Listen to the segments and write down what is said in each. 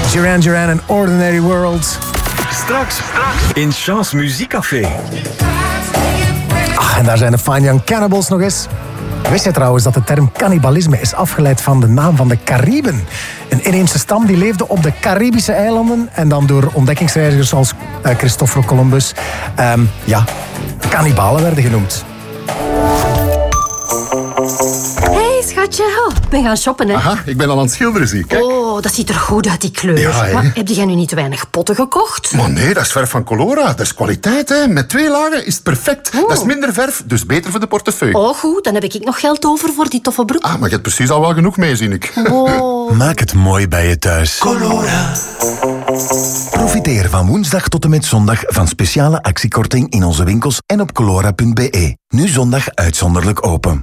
Duran Duran en Ordinary World. Straks in Chance Muziekcafé. En daar zijn de Fine Young Cannibals nog eens. Wist je trouwens dat de term cannibalisme is afgeleid van de naam van de Cariben? Een inheemse stam die leefde op de Caribische eilanden en dan door ontdekkingsreizigers zoals Christopher Columbus kannibalen werden genoemd. Hey schatje, ik ben gaan shoppen, hè. Aha, ik ben al aan het schilderen, zie ik. Kijk. Oh, dat ziet er goed uit, die kleur. Ja, hè. Maar heb jij nu niet te weinig potten gekocht? Maar nee, dat is verf van Colora. Dat is kwaliteit, hè. Met 2 lagen is het perfect. Oh. Dat is minder verf, dus beter voor de portefeuille. Oh, goed, dan heb ik nog geld over voor die toffe broek. Ah, maar je hebt precies al wel genoeg mee, zie ik. Oh. Maak het mooi bij je thuis. Colora. Profiteer van woensdag tot en met zondag van speciale actiekorting in onze winkels en op colora.be. Nu zondag uitzonderlijk open.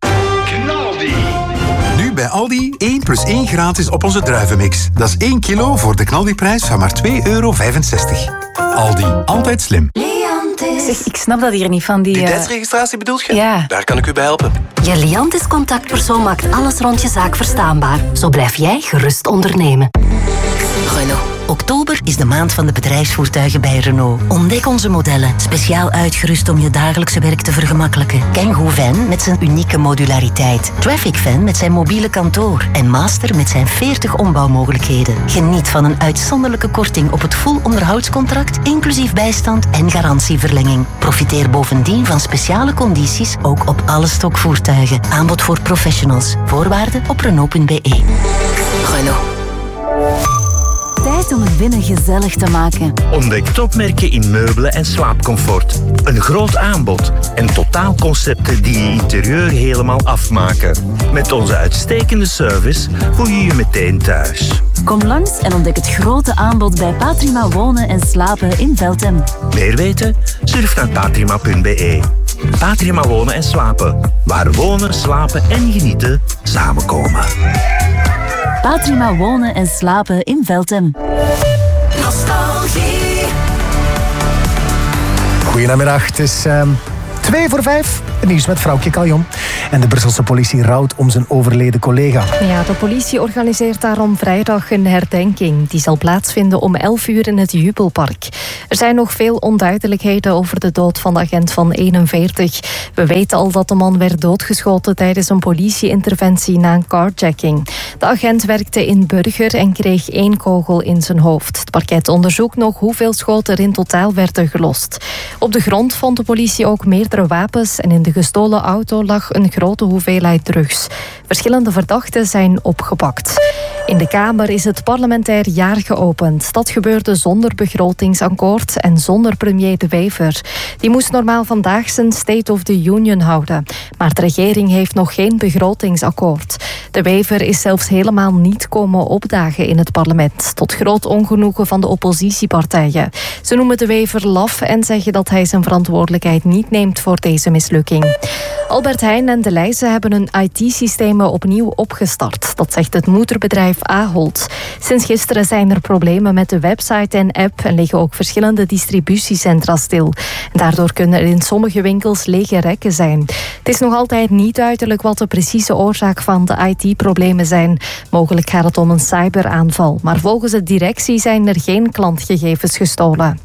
Nu bij Aldi 1 + 1 gratis op onze druivenmix. Dat is 1 kilo voor de knaldiprijs van maar €2,65. Aldi, altijd slim. Zeg, ik snap dat hier niet van die... Identiteitsregistratie bedoelt je? Ja. Daar kan ik u bij helpen. Je Liantis contactpersoon maakt alles rond je zaak verstaanbaar. Zo blijf jij gerust ondernemen. Renault. Oktober is de maand van de bedrijfsvoertuigen bij Renault. Ontdek onze modellen, speciaal uitgerust om je dagelijkse werk te vergemakkelijken. Kangoo Van met zijn unieke modulariteit. Traffic Van met zijn mobiele kantoor. En Master met zijn 40 ombouwmogelijkheden. Geniet van een uitzonderlijke korting op het full onderhoudscontract, inclusief bijstand en garantieverlenging. Profiteer bovendien van speciale condities, ook op alle stokvoertuigen. Aanbod voor professionals. Voorwaarden op Renault.be. Renault. Tijd om het binnen gezellig te maken. Ontdek topmerken in meubelen en slaapcomfort. Een groot aanbod en totaalconcepten die je interieur helemaal afmaken. Met onze uitstekende service voel je je meteen thuis. Kom langs en ontdek het grote aanbod bij Patrima Wonen en Slapen in Veltem. Meer weten? Surf naar patrima.be. Patrima Wonen en Slapen. Waar wonen, slapen en genieten samenkomen. Patrima Wonen en Slapen in Veltem. Nostalgie. Goedemiddag, het is 4:02. Het nieuws met vrouwtje Caljon. En de Brusselse politie rouwt om zijn overleden collega. Ja, de politie organiseert daarom vrijdag een herdenking. Die zal plaatsvinden om 11:00 in het Jubelpark. Er zijn nog veel onduidelijkheden over de dood van de agent van 41. We weten al dat de man werd doodgeschoten tijdens een politieinterventie na een carjacking. De agent werkte in Burger en kreeg 1 kogel in zijn hoofd. Het parket onderzoekt nog hoeveel schoten er in totaal werden gelost. Op de grond vond de politie ook meerdere wapens en in de gestolen auto lag een grote hoeveelheid drugs. Verschillende verdachten zijn opgepakt. In de Kamer is het parlementair jaar geopend. Dat gebeurde zonder begrotingsakkoord en zonder premier De Wever. Die moest normaal vandaag zijn State of the Union houden. Maar de regering heeft nog geen begrotingsakkoord. De Wever is zelfs helemaal niet komen opdagen in het parlement. Tot groot ongenoegen van de oppositiepartijen. Ze noemen De Wever laf en zeggen dat hij zijn verantwoordelijkheid niet neemt voor deze mislukking. Albert Heijn en De Leijzen hebben hun IT-systemen opnieuw opgestart. Dat zegt het moederbedrijf Ahold. Sinds gisteren zijn er problemen met de website en app en liggen ook verschillende distributiecentra stil. Daardoor kunnen er in sommige winkels lege rekken zijn. Het is nog altijd niet duidelijk wat de precieze oorzaak van de IT-problemen zijn. Mogelijk gaat het om een cyberaanval, maar volgens de directie zijn er geen klantgegevens gestolen.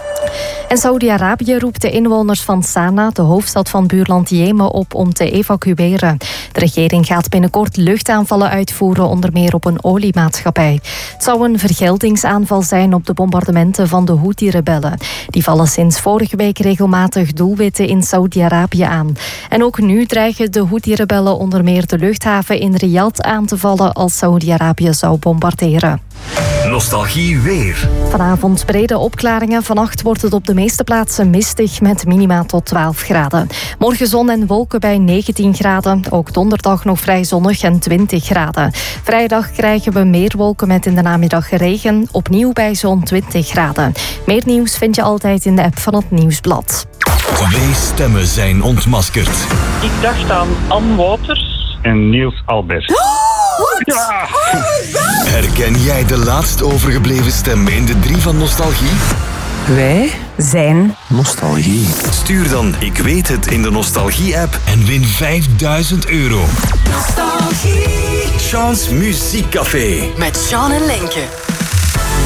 En Saudi-Arabië roept de inwoners van Sanaa, de hoofdstad van buurland Jemen, op om te evacueren. De regering gaat binnenkort luchtaanvallen uitvoeren, onder meer op een oliemaatschappij. Het zou een vergeldingsaanval zijn op de bombardementen van de Houthi-rebellen. Die vallen sinds vorige week regelmatig doelwitten in Saudi-Arabië aan. En ook nu dreigen de Houthi-rebellen onder meer de luchthaven in Riyadh aan te vallen als Saudi-Arabië zou bombarderen. Nostalgie weer. Vanavond brede opklaringen. Vannacht wordt het op de meeste plaatsen mistig met minima tot 12 graden. Morgen zon en wolken bij 19 graden. Ook donderdag nog vrij zonnig en 20 graden. Vrijdag krijgen we meer wolken met in de namiddag regen. Opnieuw bij zo'n 20 graden. Meer nieuws vind je altijd in de app van het Nieuwsblad. 2 stemmen zijn ontmaskerd. Ik dacht aan Anne Wouters en Niels Albert. Ja. Herken jij de laatst overgebleven stem in de 3 van Nostalgie? Wij zijn Nostalgie. Stuur dan Ik weet het in de Nostalgie-app en win €5.000. Nostalgie. Chance Muziekcafé. Met Sean en Lenke.